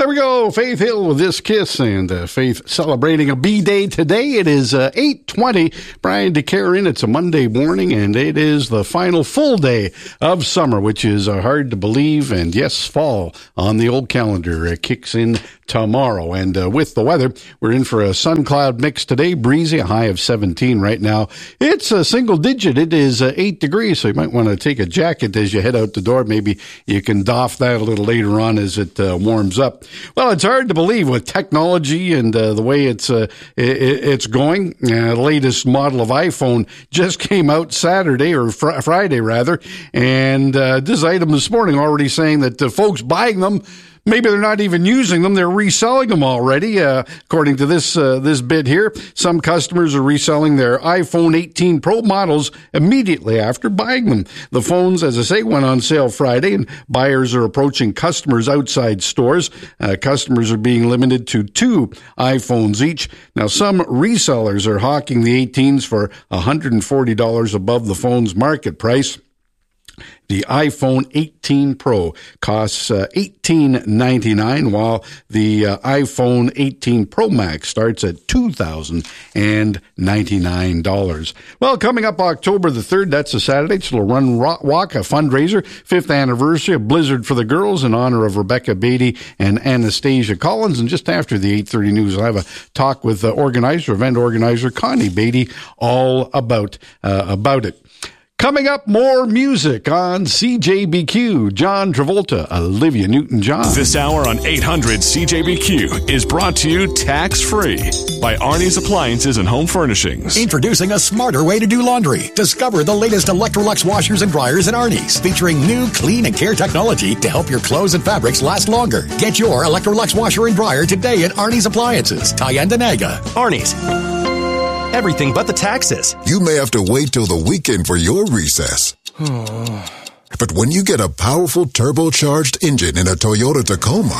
There we go. Faith Hill with This Kiss, and Faith celebrating a B-Day today. It is 8:20. Brian DeCarin. It's a Monday morning, and it is the final full day of summer, which is hard to believe. And yes, fall on the old calendar kicks in tomorrow. And with the weather, we're in for a sun-cloud mix today. Breezy, a high of 17 right now. It's a single digit. It is 8 degrees, so you might want to take a jacket as you head out the door. Maybe you can doff that a little later on as it warms up. Well, it's hard to believe with technology and the way it's going. The latest model of iPhone just came out Saturday, or Friday rather, and this item this morning already saying that the folks buying them, maybe they're not even using them. They're reselling them already. According to this bit here, some customers are reselling their iPhone 18 Pro models immediately after buying them. The phones, as I say, went on sale Friday, and buyers are approaching customers outside stores. Customers are being limited to 2 iPhones each. Now, some resellers are hawking the 18s for $140 above the phone's market price. The iPhone 18 Pro costs $1,899, while the iPhone 18 Pro Max starts at $2,099. Well, coming up October the 3rd, that's a Saturday. It's a little run walk, a fundraiser, 5th anniversary of Blizzard for the Girls in honor of Rebecca Beatty and Anastasia Collins. And just after the 8:30 news, I'll have a talk with event organizer Connie Beatty all about it. Coming up, more music on CJBQ. John Travolta, Olivia Newton-John. This hour on 800 CJBQ is brought to you tax-free by Arnie's Appliances and Home Furnishings. Introducing a smarter way to do laundry. Discover the latest Electrolux washers and dryers at Arnie's, featuring new clean and care technology to help your clothes and fabrics last longer. Get your Electrolux washer and dryer today at Arnie's Appliances, Tyendinaga. Arnie's. Everything but the taxes. You may have to wait till the weekend for your recess. But when you get a powerful turbocharged engine in a Toyota Tacoma,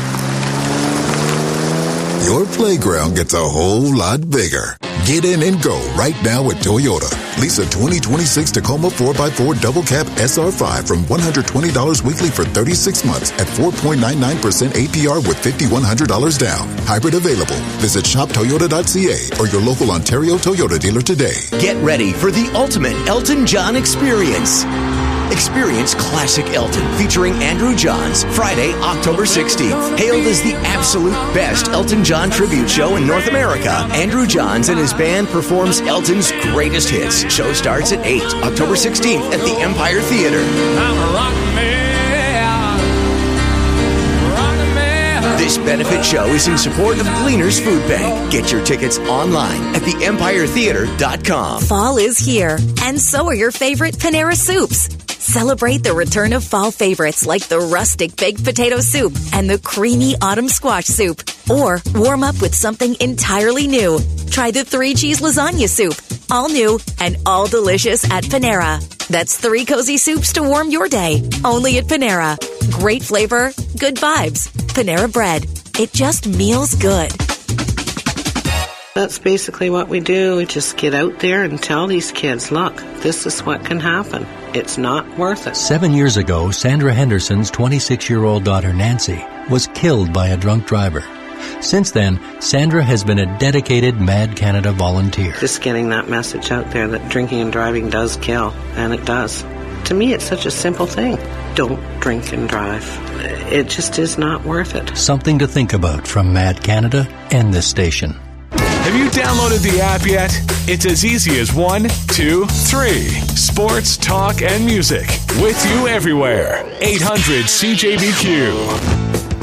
your playground gets a whole lot bigger. Get in and go right now at Toyota. Lease a 2026 Tacoma 4x4 Double Cab SR5 from $120 weekly for 36 months at 4.99% APR with $5,100 down. Hybrid available. Visit shoptoyota.ca or your local Ontario Toyota dealer today. Get ready for the ultimate Elton John experience. Experience Classic Elton featuring Andrew Johns, Friday, October 16th. Hailed as the absolute best Elton John tribute show in North America, Andrew Johns and his band performs Elton's greatest hits. Show starts at 8, October 16th at the Empire Theater. I'm a rock man. This benefit show is in support of Gleaners Food Bank. Get your tickets online at theempiretheater.com. Fall is here, and so are your favorite Panera soups. Celebrate the return of fall favorites like the rustic baked potato soup and the creamy autumn squash soup. Or warm up with something entirely new. Try the 3-cheese lasagna soup. All new and all delicious at Panera. That's 3 cozy soups to warm your day. Only at Panera. Great flavor, good vibes. Panera Bread. It just meals good. That's basically what we do. We just get out there and tell these kids, look, this is what can happen. It's not worth it. 7 years ago, Sandra Henderson's 26-year-old daughter, Nancy, was killed by a drunk driver. Since then, Sandra has been a dedicated Mad Canada volunteer. Just getting that message out there that drinking and driving does kill, and it does. To me, it's such a simple thing. Don't drink and drive. It just is not worth it. Something to think about from Mad Canada and this station. Have you downloaded the app yet? It's as easy as 1, 2, 3. Sports, talk, and music. With you everywhere. 800 CJBQ.